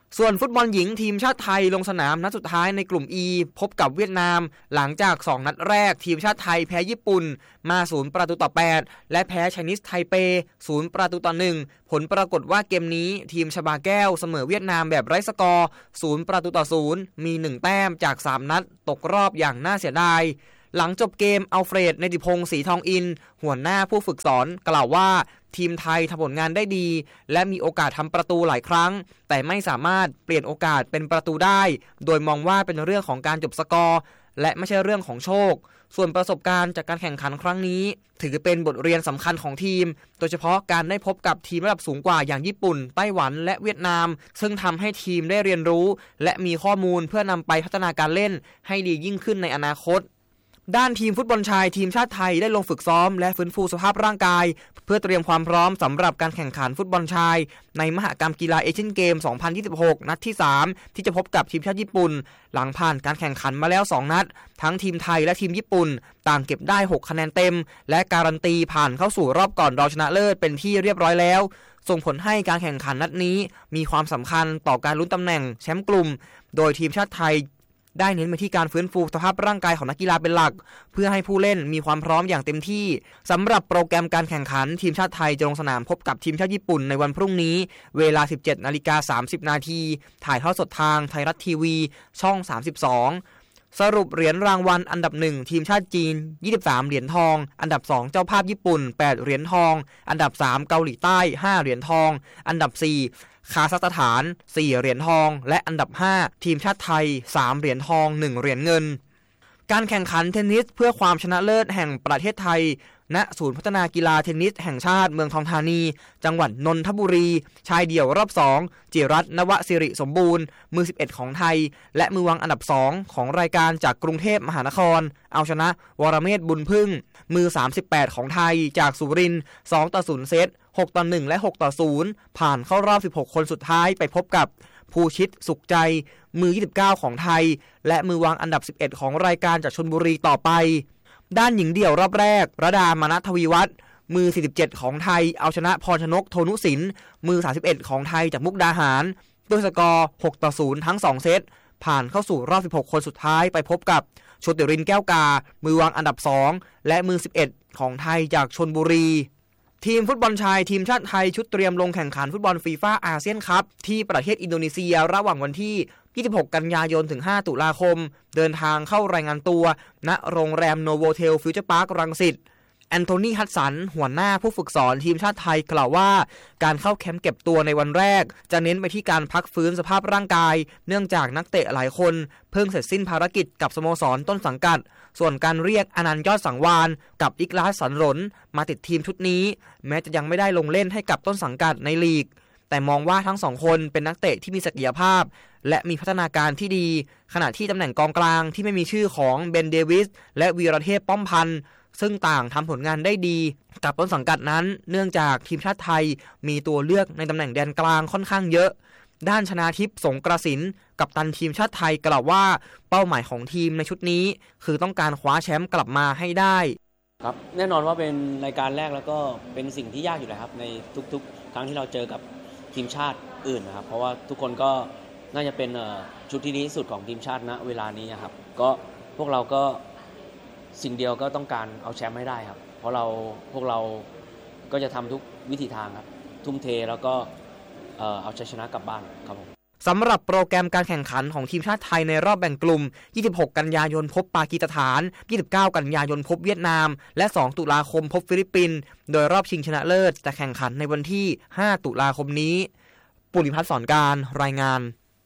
ส่วนฟุตบอลหญิงทีมชาติไทยลงสนามนัดสุดท้ายในกลุ่ม E พบกับเวียดนามหลังจากสองนัดแรกทีมชาติไทยแพ้ญี่ปุ่นมาศูนย์ประตูต่อแปดและแพ้ไชนีสไทเปศูนย์ประตูต่อหนึ่งผลปรากฏว่าเกมนี้ทีมชบาแก้วเสมอเวียดนามแบบไร้สกอร์ศูนย์ประตูต่อศูนย์มีหนึ่งแต้มจากสามนัดตกรอบอย่างน่าเสียดายหลังจบเกมอัลเฟรด เนติพงศ์ศรีทองอินหัวหน้าผู้ฝึกสอนกล่าวว่าทีมไทยทำผลงานได้ดีและมีโอกาสทำประตูหลายครั้งแต่ไม่สามารถเปลี่ยนโอกาสเป็นประตูได้โดยมองว่าเป็นเรื่องของการจบสกอร์และไม่ใช่เรื่องของโชคส่วนประสบการณ์จากการแข่งขันครั้งนี้ถือเป็นบทเรียนสำคัญของทีมโดยเฉพาะการได้พบกับทีมระดับสูงกว่าอย่างญี่ปุ่นไต้หวันและเวียดนามซึ่งทำให้ทีมได้เรียนรู้และมีข้อมูลเพื่อนำไปพัฒนาการเล่นให้ดียิ่งขึ้นในอนาคตด้านทีมฟุตบอลชายทีมชาติไทยได้ลงฝึกซ้อมและฟื้นฟูสภาพร่างกายเพื่อเตรียมความพร้อมสำหรับการแข่งขันฟุตบอลชายในมหกรรมกีฬาเอเชียนเกม สองพันยี่สิบหก นัดที่สามที่จะพบกับทีมชาติญี่ปุ่นหลังผ่านการแข่งขันมาแล้วสองนัดทั้งทีมไทยและทีมญี่ปุ่นต่างเก็บได้หกคะแนนเต็มและการันตีผ่านเข้าสู่รอบก่อนรองชนะเลิศเป็นที่เรียบร้อยแล้วส่งผลให้การแข่งขันนัดนี้มีความสำคัญต่อการลุ้นตำแหน่งแชมป์กลุ่มโดยทีมชาติไทยได้เน้นไปที่การฟื้นฟูสภาพร่างกายของนักกีฬาเป็นหลักเพื่อให้ผู้เล่นมีความพร้อมอย่างเต็มที่สำหรับโปรแกรมการแข่งขันทีมชาติไทยจะลงสนามพบกับทีมชาติญี่ปุ่นในวันพรุ่งนี้เวลา สิบเจ็ดนาฬิกาสามสิบนาทีถ่ายทอดสดทางไทยรัฐทีวีช่องสามสิบสองสรุปเหรียญรางวัลอันดับหนึ่งทีมชาติจีนยี่สิบสามเหรียญทองอันดับสองเจ้าภาพญี่ปุ่นแปดเหรียญทองอันดับสามเกาหลีใต้ห้าเหรียญทองอันดับสี่คาซัคสถานสี่เหรียญทองและอันดับห้าทีมชาติไทยสามเหรียญทองหนึ่งเหรียญเงินการแข่งขันเทนนิสเพื่อความชนะเลิศแห่งประเทศไทยณศูนย์พัฒนากีฬาเทนนิสแห่งชาติเมืองทองธานีจังหวัดนนทบุรีชายเดี่ยวรอบสองจิรัตน์ นวสิริสมบูรณ์มือสิบเอ็ดของไทยและมือวางอันดับสองของรายการจากกรุงเทพมหานครเอาชนะวรเมธบุญพึ่งมือสามสิบแปดของไทยจากสุรินทร์สองต่อศูนย์เซตหกต่อหนึ่งและหกต่อศูนย์ผ่านเข้ารอบสิบหกคนสุดท้ายไปพบกับภูชิตสุขใจมือยี่สิบเก้าของไทยและมือวางอันดับสิบเอ็ดของรายการจากชลบุรีต่อไปด้านหญิงเดี่ยวรอบแรกระดามานะทวีวัฒน์มือสี่สิบเจ็ดของไทยเอาชนะพรชนกโทนุสินมือสามสิบเอ็ดของไทยจากมุกดาหารด้วยสกอร์หกต่อศูนย์ทั้งสองเซตผ่านเข้าสู่รอบสิบหกคนสุดท้ายไปพบกับโชติรินแก้วกามือวางอันดับสองและมือสิบเอ็ดของไทยจากชลบุรีทีมฟุตบอลชายทีมชาติไทยชุดเตรียมลงแข่งขันฟุตบอลฟีฟ่าอาเซียนคัพที่ประเทศอินโดนีเซียระหว่างวันที่ยี่สิบหกกันยายนถึงห้าตุลาคมเดินทางเข้ารายงานตัวณโรงแรมโนโวเทลฟิวเจอร์พาร์ครังสิตแอนโทนีฮัดสันหัวหน้าผู้ฝึกสอนทีมชาติไทยกล่าวว่าการเข้าแคมป์เก็บตัวในวันแรกจะเน้นไปที่การพักฟื้นสภาพร่างกายเนื่องจากนักเตะหลายคนเพิ่งเสร็จสิ้นภารกิจกับสโมสรต้นสังกัดส่วนการเรียกอนันต์ยอดสังวานกับอิกลาสสันหลนมาติดทีมชุดนี้แม้จะยังไม่ได้ลงเล่นให้กับต้นสังกัดในลีกแต่มองว่าทั้งสองคนเป็นนักเตะที่มีศักยภาพและมีพัฒนาการที่ดีขณะที่ตำแหน่งกองกลางที่ไม่มีชื่อของเบนเดวิสและวีรเทพป้อมพันธ์ซึ่งต่างทำผลงานได้ดีกับต้นสังกัดนั้นเนื่องจากทีมชาติไทยมีตัวเลือกในตำแหน่งแดนกลางค่อนข้างเยอะด้านชนาทิพย์สงกระสินกัปตันทีมชาติไทยกล่าวว่าเป้าหมายของทีมในชุดนี้คือต้องการคว้าแชมป์กลับมาให้ได้ครับแน่นอนว่าเป็นรายการแรกแล้วก็เป็นสิ่งที่ยากอยู่แล้วครับในทุกๆครั้งที่เราเจอกับทีมชาติอื่นนะครับเพราะว่าทุกคนก็น่าจะเป็นชุดที่ดีที่สุดของทีมชาติณเวลานี้ครับก็พวกเราก็สิ่งเดียวก็ต้องการเอาแชมป์ให้ได้ครับเพราะเราพวกเราก็จะทำทุกวิถีทางครับทุ่มเทแล้วก็เอาชัยชนะกลับบ้านครับผมสำหรับโปรแกรมการแข่งขันของทีมชาติไทยในรอบแบ่งกลุ่มยี่สิบหกกันยายนพบปากีสถานยี่สิบเก้ากันยายนพบเวียดนามและสองตุลาคมพบฟิลิปปินส์โดยรอบชิงชนะเลิศจะแข่งขันในวันที่ห้าตุลาคมนี้ปุริพัฒน์สอนการรายงาน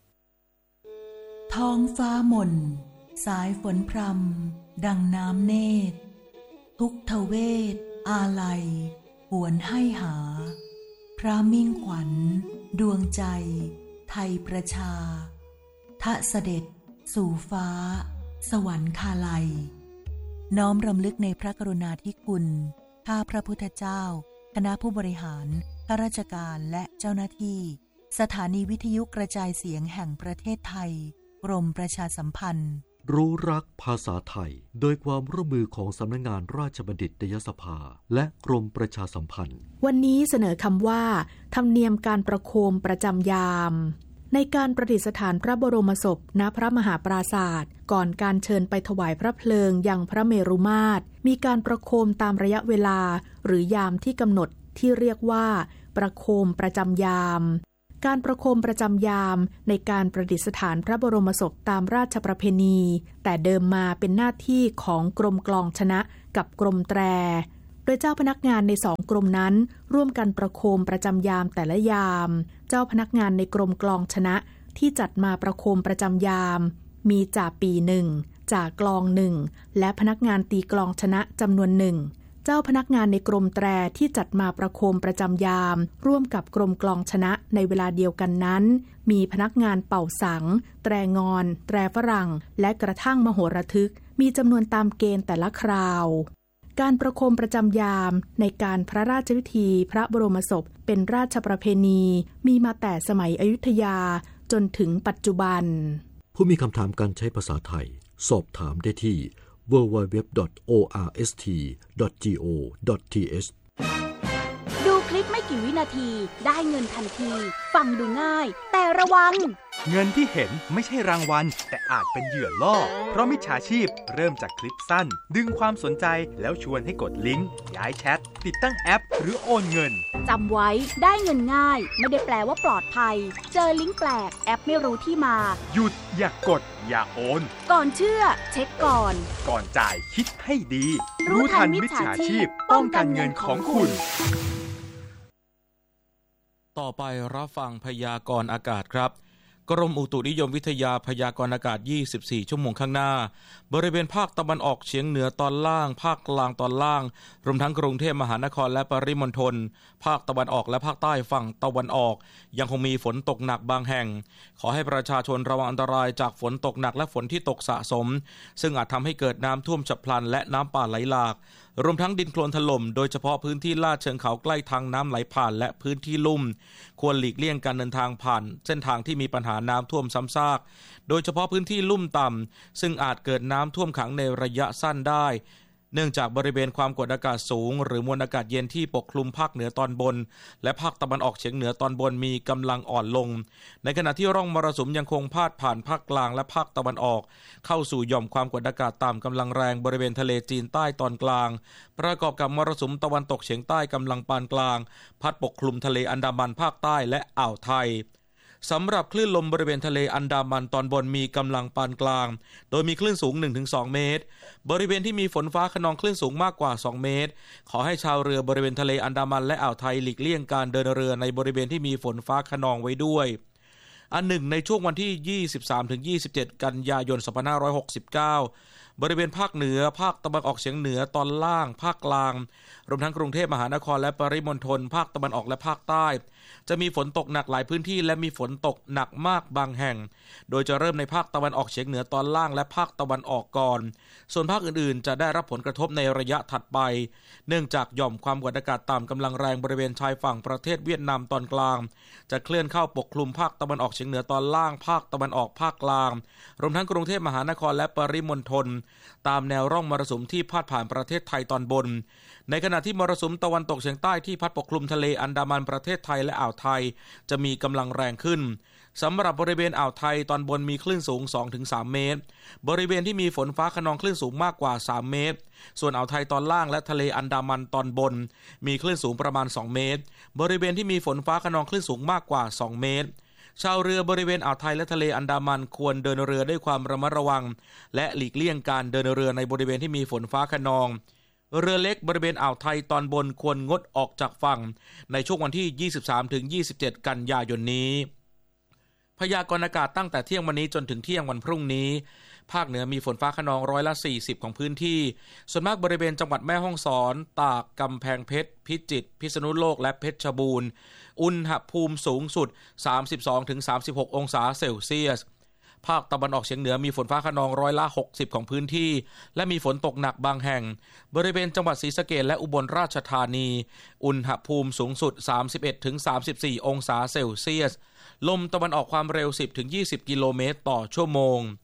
ท้องฟ้ามนสายฝนพรำดังน้ำเนตรทุกทเวทอาลัยหวนให้หาพระมิ่งขวัญดวงใจไทยประชาทะเสด็จสู่ฟ้าสวรรคาลัยน้อมรำลึกในพระกรุณาธิคุณข้าพระพุทธเจ้าคณะผู้บริหารข้าราชการและเจ้าหน้าที่สถานีวิทยุกระจายเสียงแห่งประเทศไทยกรมประชาสัมพันธ์รู้รักภาษาไทยโดยความร่วมมือของสำนักงานราชบัณฑิตยสภาและกรมประชาสัมพันธ์วันนี้เสนอคำว่าธรรมเนียมการประโคมประจำยามในการประดิษฐานพระบรมศพณพระมหาปราสาทก่อนการเชิญไปถวายพระเพลิงยังพระเมรุมาตรมีการประโคมตามระยะเวลาหรือยามที่กำหนดที่เรียกว่าประโคมประจำยามการประโคมประจำยามในการประดิษฐานพระบรมศพตามราชประเพณีแต่เดิมมาเป็นหน้าที่ของกรมกลองชนะกับกรมแตรโดยเจ้าพนักงานในสองกรมนั้นร่วมกันประโคมประจำยามแต่ละยามเจ้าพนักงานในกรมกลองชนะที่จัดมาประโคมประจำยามมีจ่าปีหนึ่งจ่ากลองหนึ่งและพนักงานตีกลองชนะจำนวนหนึ่งเจ้าพนักงานในกรมแตรที่จัดมาประโคมประจำยามร่วมกับกรมกลองชนะในเวลาเดียวกันนั้นมีพนักงานเป่าสังแตรงอนแตรฝรั่งและกระทั่งมโหระทึกมีจำนวนตามเกณฑ์แต่ละคราวการประโคมประจำยามในการพระราชพิธีพระบรมศพเป็นราชประเพณีมีมาแต่สมัยอยุธยาจนถึงปัจจุบันผู้มีคำถามการใช้ภาษาไทยสอบถามได้ที่ ดับเบิลยู ดับเบิลยู ดับเบิลยู ดอท โอ อาร์ เอส ที ดอท จี โอ ดอท ที เอชดูคลิปไม่กี่วินาทีได้เงินทันทีฟังดูง่ายแต่ระวังเงินที่เห็นไม่ใช่รางวัลแต่อาจเป็นเหยื่อล่อเพราะมิจฉาชีพเริ่มจากคลิปสั้นดึงความสนใจแล้วชวนให้กดลิงก์ย้ายแชทติดตั้งแอปหรือโอนเงินจำไว้ได้เงินง่ายไม่ได้แปลว่าปลอดภัยเจอลิงก์แปลกแอปไม่รู้ที่มาหยุดอย่ากดอย่าโอนก่อนเชื่อเช็คก่อนก่อนจ่ายคิดให้ดีรู้ทันมิจฉาชีพป้องกันเงินของคุณต่อไปรับฟังพยากรณ์อากาศครับกรมอุตุนิยมวิทยาพยากรณ์อากาศยี่สิบสี่ชั่วโมงข้างหน้าบริเวณภาคตะวันออกเฉียงเหนือตอนล่างภาคกลางตอนล่างรวมทั้งกรุงเทพมหานครและปริมณฑลภาคตะวันออกและภาคใต้ฝั่งตะวันออกยังคงมีฝนตกหนักบางแห่งขอให้ประชาชนระวังอันตรายจากฝนตกหนักและฝนที่ตกสะสมซึ่งอาจทำให้เกิดน้ำท่วมฉับพลันและน้ำป่าไหลหลากรวมทั้งดินโคลนถล่มโดยเฉพาะพื้นที่ลาดเชิงเขาใกล้ทางน้ำไหลผ่านและพื้นที่ลุ่มควรหลีกเลี่ยงการเดินทางผ่านเส้นทางที่มีปัญหาน้ำท่วมซ้ำซากโดยเฉพาะพื้นที่ลุ่มต่ำซึ่งอาจเกิดน้ำท่วมขังในระยะสั้นได้เนื่องจากบริเวณความกดอากาศสูงหรือมวลอากาศเย็นที่ปกคลุมภาคเหนือตอนบนและภาคตะวันออกเฉียงเหนือตอนบนมีกำลังอ่อนลงในขณะที่ร่องมรสุมยังคงพาดผ่านภาคกลางและภาคตะวันออกเข้าสู่หย่อมความกดอากาศต่ำกำลังแรงบริเวณทะเลจีนใต้ตอนกลางประกอบกับมรสุมตะวันตกเฉียงใต้กำลังปานกลางพัดปกคลุมทะเลอันดามันภาคใต้และอ่าวไทยสำหรับคลื่นลมบริเวณทะเลอันดามันตอนบนมีกำลังปานกลางโดยมีคลื่นสูง หนึ่งถึงสอง เมตรบริเวณที่มีฝนฟ้าคะนองคลื่นสูงมากกว่าสองเมตรขอให้ชาวเรือบริเวณทะเลอันดามันและอ่าวไทยหลีกเลี่ยงการเดินเรือในบริเวณที่มีฝนฟ้าคะนองไว้ด้วยอันหนึ่งในช่วงวันที่ ยี่สิบสามถึงยี่สิบเจ็ด กันยายน สองพันห้าร้อยหกสิบเก้าบริเวณภาคเหนือภาคตะวันออกเฉียงเหนือตอนล่างภาคกลางรวมทั้งกรุงเทพมหานครและปริมณฑลภาคตะวันออกและภาคใต้จะมีฝนตกหนักหลายพื้นที่และมีฝนตกหนักมากบางแห่งโดยจะเริ่มในภาคตะวันออกเฉียงเหนือตอนล่างและภาคตะวันออกก่อนส่วนภาคอื่นๆจะได้รับผลกระทบในระยะถัดไปเนื่องจากหย่อมความกดอากาศต่ำกำลังแรงบริเวณชายฝั่งประเทศเวียดนามตอนกลางจะเคลื่อนเข้าปกคลุมภาคตะวันออกเฉียงเหนือตอนล่างภาคตะวันออกภาคกลางรวมทั้งกรุงเทพมหานครและปริมณฑลตามแนวร่องมรสุมที่พาดผ่านประเทศไทยตอนบนในขณะที่มรสุมตะวันตกเฉียงใต้ที่พัดปกคลุมทะเลอันดามันประเทศไทยและอ่าวไทยจะมีกำลังแรงขึ้นสำหรับบริเวณอ่าวไทยตอนบนมีคลื่นสูง สองถึงสาม เมตรบริเวณที่มีฝนฟ้าคะนองคลื่นสูงมากกว่าสามเมตรส่วนอ่าวไทยตอนล่างและทะเลอันดามันตอนบนมีคลื่นสูงประมาณสองเมตรบริเวณที่มีฝนฟ้าคะนองคลื่นสูงมากกว่าสองเมตรชาวเรือบริเวณอ่าวไทยและทะเลอันดามันควรเดินเรือด้วยความระมัดระวังและหลีกเลี่ยงการเดินเรือในบริเวณที่มีฝนฟ้าคะนองเรือเล็กบริเวณอ่าวไทยตอนบนควรงดออกจากฝั่งในช่วงวันที่ ยี่สิบสามถึงยี่สิบเจ็ด กันยายนนี้พยากรณ์อากาศตั้งแต่เที่ยงวันนี้จนถึงเที่ยงวันพรุ่งนี้ภาคเหนือมีฝนฟ้าคะนองร้อยละสี่สิบของพื้นที่ส่วนมากบริเวณจังหวัดแม่ฮ่องสอนตากกำแพงเพชรพิจิตรพิษณุโลกและเพชรบูรณ์อุณหภูมิสูงสุด สามสิบสองถึงสามสิบหก องศาเซลเซียสภาคตะวันออกเฉียงเหนือมีฝนฟ้าคะนองร้อยละหกสิบของพื้นที่และมีฝนตกหนักบางแห่งบริเวณจังหวัดศรีสะเกษและอุบลราชธานีอุณหภูมิสูงสุด สามสิบเอ็ดถึงสามสิบสี่ องศาเซลเซียสลมตะวันออกความเร็ว สิบถึงยี่สิบ กิโลเมตรต่อชั่วโมง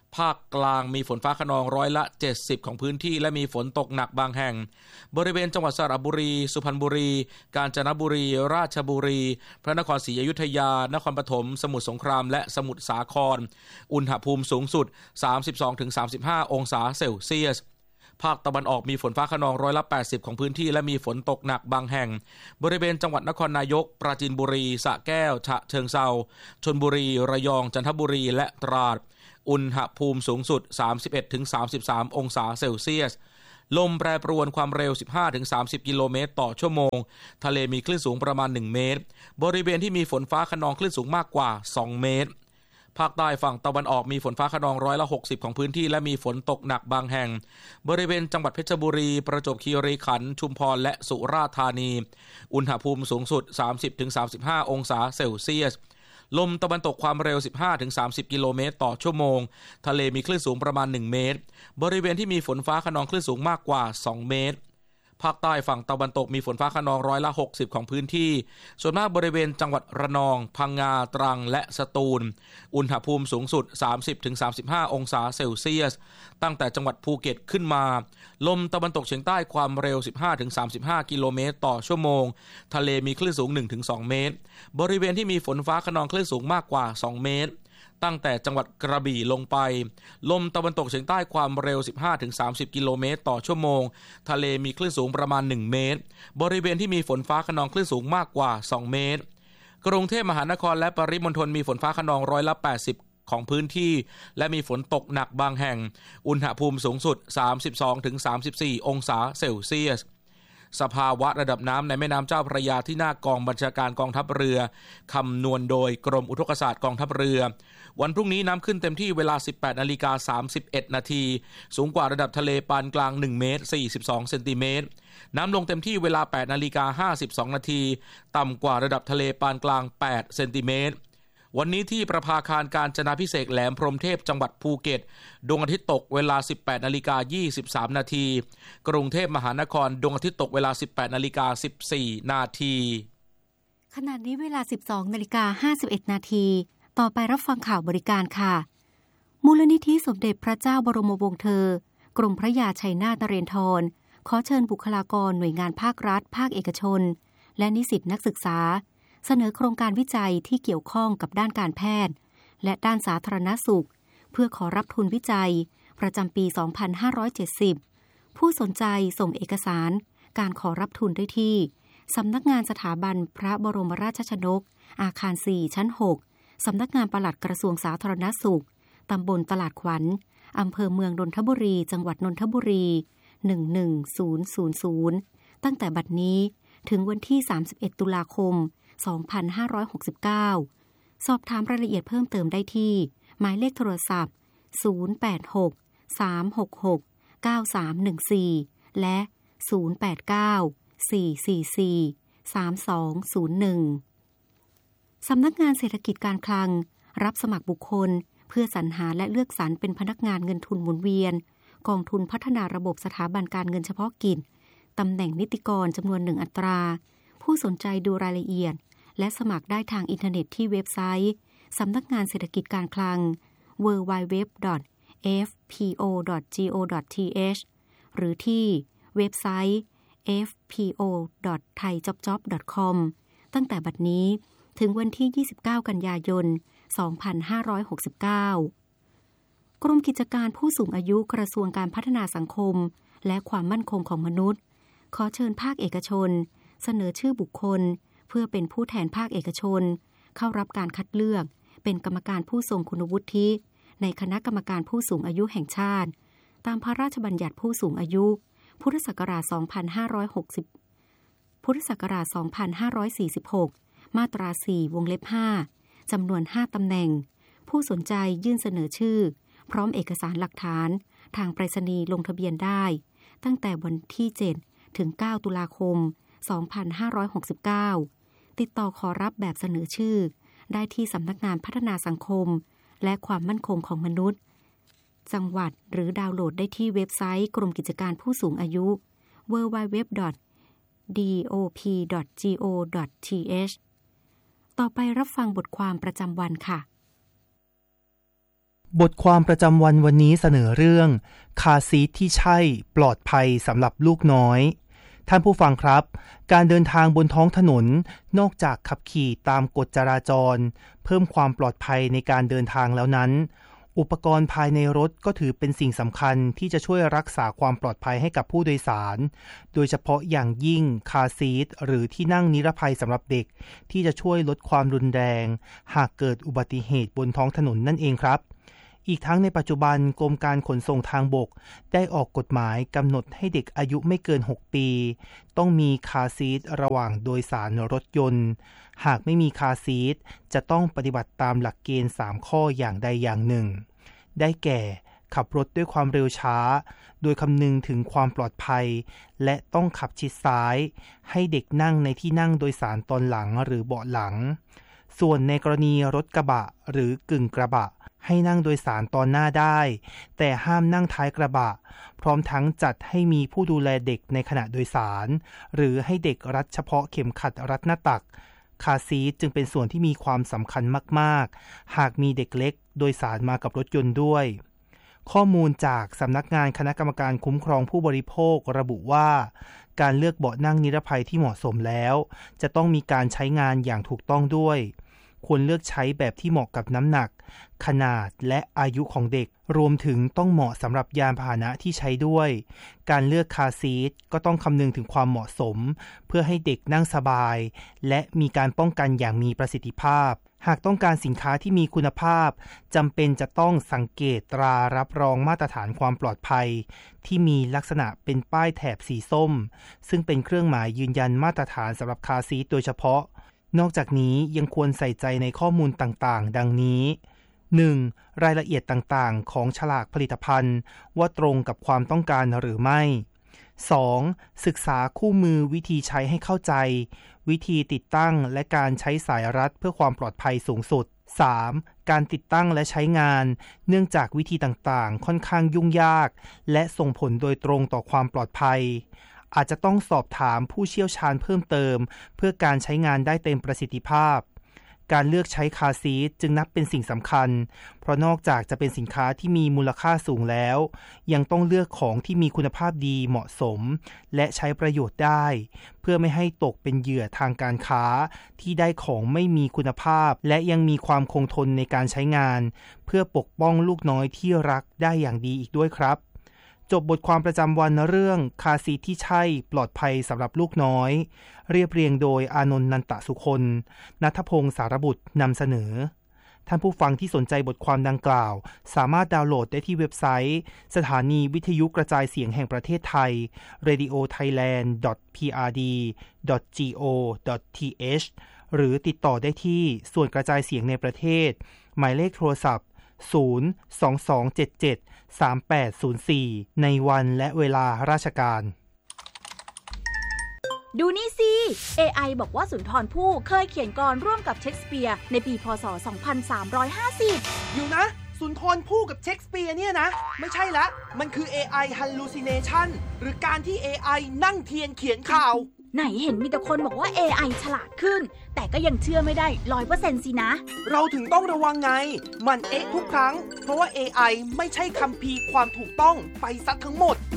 ภาคกลางมีฝนฟ้าคะนองร้อยละเจ็ดสิบของพื้นที่และมีฝนตกหนักบางแห่งบริเวณจังหวัดสระบุรีสุพรรณบุรีกาญจนบุรีราชบุรีพระนครศรีอยุธยานครปฐมสมุทรสงครามและสมุทรสาครอุณหภูมิสูงสุด สามสิบสองถึงสามสิบห้า องศาเซลเซียสภาคตะวันออกมีฝนฟ้าคะนองร้อยละแปดสิบของพื้นที่และมีฝนตกหนักบางแห่งบริเวณจังหวัดนครนายกปราจีนบุรีสระแก้วฉะเชิงเทราชลบุรีระยองจันทบุรีและตราดอุณหภูมิสูงสุด สามสิบเอ็ดถึงสามสิบสาม องศาเซลเซียสลมแปรปรวนความเร็ว สิบห้าถึงสามสิบ กิโลเมตรต่อชั่วโมงทะเลมีคลื่นสูงประมาณหนึ่งเมตรบริเวณที่มีฝนฟ้าคะนองคลื่นสูงมากกว่าสองเมตรภาคใต้ฝั่งตะวันออกมีฝนฟ้าคะนองร้อยละหกสิบของพื้นที่และมีฝนตกหนักบางแห่งบริเวณจังหวัดเพชรบุรีประจวบคีรีขันธ์ชุมพรและสุราษฎร์ธานีอุณหภูมิสูงสุด สามสิบถึงสามสิบห้า องศาเซลเซียสลมตะวันตกความเร็ว สิบห้าถึงสามสิบ กิโลเมตรต่อชั่วโมงทะเลมีคลื่นสูงประมาณหนึ่งเมตรบริเวณที่มีฝนฟ้าคะนองคลื่นสูงมากกว่าสองเมตรภาคใต้ฝั่งตะวันตกมีฝนฟ้าคะนองร้อยละหกสิบของพื้นที่ส่วนมากบริเวณจังหวัดระนองพังงาตรังและสตูลอุณหภูมิสูงสุด สามสิบถึงสามสิบห้า องศาเซลเซียสตั้งแต่จังหวัดภูเก็ตขึ้นมาลมตะวันตกเฉียงใต้ความเร็ว สิบห้าถึงสามสิบห้า กิโลเมตรต่อชั่วโมงทะเลมีคลื่นสูง หนึ่งถึงสอง เมตรบริเวณที่มีฝนฟ้าคะนองคลื่นสูงมากกว่าสองเมตรตั้งแต่จังหวัดกระบี่ลงไปลมตะวันตกเฉียงใต้ความเร็ว สิบห้าถึงสามสิบ กิโลเมตรต่อชั่วโมงทะเลมีคลื่นสูงประมาณหนึ่งเมตรบริเวณที่มีฝนฟ้าคะนองคลื่นสูงมากกว่าสองเมตรกรุงเทพมหานครและปริมณฑลมีฝนฟ้าคะนองร้อยละแปดสิบของพื้นที่และมีฝนตกหนักบางแห่งอุณหภูมิสูงสุด สามสิบสองถึงสามสิบสี่ องศาเซลเซียสสภาวะระดับน้ำในแม่น้ำเจ้าพระยาที่หน้ากองบัญชาการกองทัพเรือคำนวณโดยกรมอุทกศาสตร์กองทัพเรือวันพรุ่งนี้น้ำขึ้นเต็มที่เวลา สิบแปดนาฬิกาสามสิบเอ็ด นาทีสูงกว่าระดับทะเลปานกลางหนึ่งเมตรสี่สิบสองเซนติเมตรน้ำลงเต็มที่เวลา แปดนาฬิกาห้าสิบสอง นาทีต่ำกว่าระดับทะเลปานกลางแปดเซนติเมตรวันนี้ที่ประภาคารกาญจนาภิเษกแหลมพรหมเทพจังหวัดภูเก็ตดวงอาทิตย์ตกเวลา สิบแปดนาฬิกายี่สิบสาม นาทีกรุงเทพมหานครดวงอาทิตย์ตกเวลา สิบแปดนาฬิกาสิบสี่ นาทีขณะนี้เวลา สิบสองนาฬิกาห้าสิบเอ็ด นาทีต่อไปรับฟังข่าวบริการค่ะมูลนิธิสมเด็จพระเจ้าบรมวงศ์เธอกรมพระยาชัยนาทนเรนทรขอเชิญบุคลากรหน่วยงานภาครัฐภาคเอกชนและนิสิตนักศึกษาเสนอโครงการวิจัยที่เกี่ยวข้องกับด้านการแพทย์และด้านสาธารณสุขเพื่อขอรับทุนวิจัยประจำปี สองพันห้าร้อยเจ็ดสิบ ผู้สนใจส่งเอกสารการขอรับทุนได้ที่สำนักงานสถาบันพระบรมราชชนกอาคาร สี่ ชั้น หก สำนักงานปลัดกระทรวงสาธารณสุขตำบลตลาดขวัญอำเภอเมืองนนทบุรีจังหวัดนนทบุรี หนึ่งหนึ่งศูนย์ศูนย์ศูนย์ ตั้งแต่บัดนี้ถึงวันที่ สามสิบเอ็ด ตุลาคม สองพันห้าร้อยหกสิบเก้า สอบถามรายละเอียดเพิ่มเติมได้ที่หมายเลขโทรศัพท์ ศูนย์ แปด หก สาม หก หก เก้า สาม หนึ่ง สี่ และ ศูนย์ แปด เก้า สี่ สี่ สี่ สาม สอง ศูนย์ หนึ่ง สำนักงานเศรษฐกิจการคลังรับสมัครบุคคลเพื่อสรรหาและเลือกสรรเป็นพนักงานเงินทุนหมุนเวียนกองทุนพัฒนาระบบสถาบันการเงินเฉพาะกิจตำแหน่งนิติกรจำนวนหนึ่งอัตราผู้สนใจดูรายละเอียดและสมัครได้ทางอินเทอร์เน็ตที่เว็บไซต์สำนักงานเศรษฐกิจการคลัง ดับเบิลยู ดับเบิลยู ดับเบิลยู ดอท เอฟ พี โอ ดอท จี โอ ดอท ที เอช หรือที่เว็บไซต์ เอฟ พี โอ ดอท ไทยจ็อบจ็อบ ดอท คอม ตั้งแต่บัดนี้ถึงวันที่ ยี่สิบเก้า กันยายน สองพันห้าร้อยหกสิบเก้า กรมกิจการผู้สูงอายุกระทรวงการพัฒนาสังคมและความมั่นคงของมนุษย์ขอเชิญภาคเอกชนเสนอชื่อบุคคลเพื่อเป็นผู้แทนภาคเอกชนเข้ารับการคัดเลือกเป็นกรรมการผู้ทรงคุณวุฒิในคณะกรรมการผู้สูงอายุแห่งชาติตามพระราชบัญญัติผู้สูงอายุพุทธศักราช สองพันห้าร้อยหกสิบ พุทธศักราช สองพันห้าร้อยสี่สิบหก มาตรา สี่ วงเล็บ ห้า จำนวน ห้า ตำแหน่งผู้สนใจยื่นเสนอชื่อพร้อมเอกสารหลักฐานทางไปรษณีย์ลงทะเบียนได้ตั้งแต่วันที่ เจ็ด ถึง เก้า ตุลาคม สองพันห้าร้อยหกสิบเก้า ติดต่อขอรับแบบเสนอชื่อได้ที่สำนักงานพัฒนาสังคมและความมั่นคงของมนุษย์จังหวัดหรือดาวน์โหลดได้ที่เว็บไซต์กรมกิจการผู้สูงอายุ ดับเบิลยู ดับเบิลยู ดับเบิลยู ดอท ดี โอ พี ดอท จี โอ ดอท ที เอช ต่อไปรับฟังบทความประจำวันค่ะบทความประจำวันวันนี้เสนอเรื่องคาร์ซีทที่ใช่ปลอดภัยสำหรับลูกน้อยท่านผู้ฟังครับการเดินทางบนท้องถนนนอกจากขับขี่ตามกฎจราจรเพิ่มความปลอดภัยในการเดินทางแล้วนั้นอุปกรณ์ภายในรถก็ถือเป็นสิ่งสำคัญที่จะช่วยรักษาความปลอดภัยให้กับผู้โดยสารโดยเฉพาะอย่างยิ่งคาร์ซีทหรือที่นั่งนิรภัยสำหรับเด็กที่จะช่วยลดความรุนแรงหากเกิดอุบัติเหตุบนท้องถนนนั่นเองครับอีกทั้งในปัจจุบันกรมการขนส่งทางบกได้ออกกฎหมายกำหนดให้เด็กอายุไม่เกินหกปีต้องมีคาร์ซีทระหว่างโดยสารรถยนต์หากไม่มีคาร์ซีทจะต้องปฏิบัติตามหลักเกณฑ์สามข้ออย่างใดอย่างหนึ่งได้แก่ขับรถด้วยความเร็วช้าโดยคำนึงถึงความปลอดภัยและต้องขับชิดซ้ายให้เด็กนั่งในที่นั่งโดยสารตอนหลังหรือเบาะหลังส่วนในกรณีรถกระบะหรือกึ่งกระบะให้นั่งโดยสารตอนหน้าได้แต่ห้ามนั่งท้ายกระบะพร้อมทั้งจัดให้มีผู้ดูแลเด็กในขณะโดยสารหรือให้เด็กรัดเฉพาะเข็มขัดรัดหน้าตักคาร์ซีทจึงเป็นส่วนที่มีความสำคัญมากๆหากมีเด็กเล็กโดยสารมากับรถยนต์ด้วยข้อมูลจากสำนักงานคณะกรรมการคุ้มครองผู้บริโภคระบุว่าการเลือกเบาะนั่งนิรภัยที่เหมาะสมแล้วจะต้องมีการใช้งานอย่างถูกต้องด้วยควรเลือกใช้แบบที่เหมาะกับน้ำหนักขนาดและอายุของเด็กรวมถึงต้องเหมาะสำหรับยานพาหนะที่ใช้ด้วยการเลือกคาร์ซีทก็ต้องคำนึงถึงความเหมาะสมเพื่อให้เด็กนั่งสบายและมีการป้องกันอย่างมีประสิทธิภาพหากต้องการสินค้าที่มีคุณภาพจำเป็นจะต้องสังเกตตรารับรองมาตรฐานความปลอดภัยที่มีลักษณะเป็นป้ายแถบสีส้มซึ่งเป็นเครื่องหมายยืนยันมาตรฐานสำหรับคาร์ซีทโดยเฉพาะนอกจากนี้ยังควรใส่ใจในข้อมูลต่างๆดังนี้ หนึ่ง. รายละเอียดต่างๆของฉลากผลิตภัณฑ์ว่าตรงกับความต้องการหรือไม่ สอง. ศึกษาคู่มือวิธีใช้ให้เข้าใจวิธีติดตั้งและการใช้สายรัดเพื่อความปลอดภัยสูงสุด สาม. การติดตั้งและใช้งานเนื่องจากวิธีต่างๆค่อนข้างยุ่งยากและส่งผลโดยตรงต่อความปลอดภัยอาจจะต้องสอบถามผู้เชี่ยวชาญเพิ่มเติมเพื่อการใช้งานได้เต็มประสิทธิภาพการเลือกใช้คาร์ซีทจึงนับเป็นสิ่งสำคัญเพราะนอกจากจะเป็นสินค้าที่มีมูลค่าสูงแล้วยังต้องเลือกของที่มีคุณภาพดีเหมาะสมและใช้ประโยชน์ได้เพื่อไม่ให้ตกเป็นเหยื่อทางการค้าที่ได้ของไม่มีคุณภาพและยังมีความคงทนในการใช้งานเพื่อปกป้องลูกน้อยที่รักได้อย่างดีอีกด้วยครับจบบทความประจำวันเรื่องคาร์ซีทที่ใช่ปลอดภัยสำหรับลูกน้อยเรียบเรียงโดยอานนท์นันตสุคนณัฐพงศ์สารบุตรนำเสนอท่านผู้ฟังที่สนใจบทความดังกล่าวสามารถดาวน์โหลดได้ที่เว็บไซต์สถานีวิทยุกระจายเสียงแห่งประเทศไทย เรดิโอไทยแลนด์ ดอท พี อาร์ ดี ดอท จี โอ ดอท ที เอช หรือติดต่อได้ที่ส่วนกระจายเสียงในประเทศหมายเลขโทรศัพท์ศูนย์ สอง สอง เจ็ด เจ็ด สาม แปด ศูนย์ สี่ ในวันและเวลาราชการดูนี่สิ เอ ไอ บอกว่าสุนทรภู่เคยเขียนกลอนร่วมกับเชคสเปียร์ในปีพ.ศ. สองพันสามร้อยห้าสิบอยู่นะสุนทรภู่กับเชคสเปียร์เนี่ยนะไม่ใช่ละมันคือ เอ ไอ hallucination หรือการที่ เอ ไอ นั่งเทียนเขียนข่าวไหนเห็นมีแต่คนบอกว่า เอ ไอ ฉลาดขึ้นแต่ก็ยังเชื่อไม่ได้ ร้อยเปอร์เซ็นต์ สินะเราถึงต้องระวังไงมันเอ๊ะทุกครั้งเพราะว่า เอ ไอ ไม่ใช่คัมภีร์ความถูกต้องไปซะทั้งหมด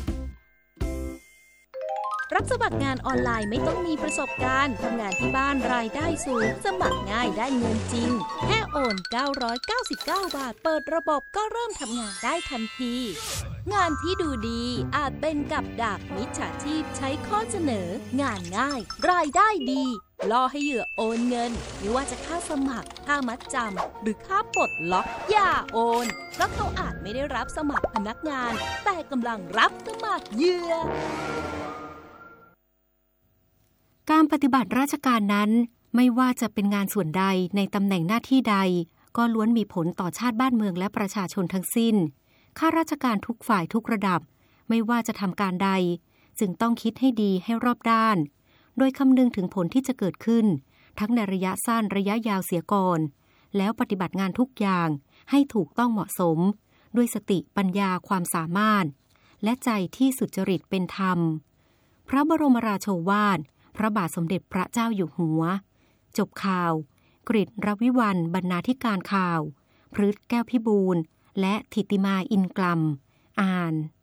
รับสมัครงานออนไลน์ไม่ต้องมีประสบการณ์ทำงานที่บ้านรายได้สูงสมัครง่ายได้เงินจริงแค่โอนเก้าร้อยเก้าสิบเก้าบาทเปิดระบบก็เริ่มทำงานได้ทันทีงานที่ดูดีอาจเป็นกับดักมิจฉาชีพใช้ข้อเสนองานง่ายรายได้ดีล่อให้เหยื่อโอนเงินไม่ว่าจะค่าสมัครค่ามัดจำหรือค่าปลดล็อกอย่าโอนเพราะเขาอาจไม่ได้รับสมัครพนักงานแต่กำลังรับสมัครเหยื่อการปฏิบัติราชการนั้นไม่ว่าจะเป็นงานส่วนใดในตำแหน่งหน้าที่ใดก็ล้วนมีผลต่อชาติบ้านเมืองและประชาชนทั้งสิ้นข้าราชการทุกฝ่ายทุกระดับไม่ว่าจะทำการใดจึงต้องคิดให้ดีให้รอบด้านโดยคำนึงถึงผลที่จะเกิดขึ้นทั้งในระยะสั้นระยะยาวเสียก่อนแล้วปฏิบัติงานทุกอย่างให้ถูกต้องเหมาะสมด้วยสติปัญญาความสามารถและใจที่สุจริตเป็นธรรมพระบรมราโชวาทพระบาทสมเด็จพระเจ้าอยู่หัวจบข่าวกฤษ รวิวรรณบรรณาธิการข่าวพฤทธิ์แก้วพิบูลและธิติมาอินกลัมอ่าน